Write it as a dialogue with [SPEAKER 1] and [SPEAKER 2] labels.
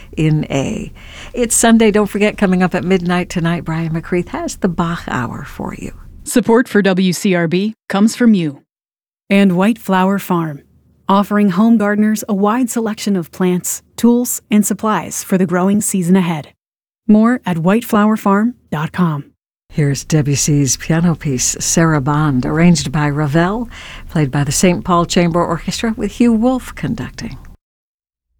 [SPEAKER 1] in A. It's Sunday. Don't forget, coming up at midnight tonight, Brian McCreath has the Bach Hour for you.
[SPEAKER 2] Support for WCRB comes from you. And White Flower Farm, offering home gardeners a wide selection of plants, tools, and supplies for the growing season ahead. More at whiteflowerfarm.com.
[SPEAKER 1] Here's Debussy's piano piece, Sarabande, arranged by Ravel, played by the St. Paul Chamber Orchestra with Hugh Wolf conducting.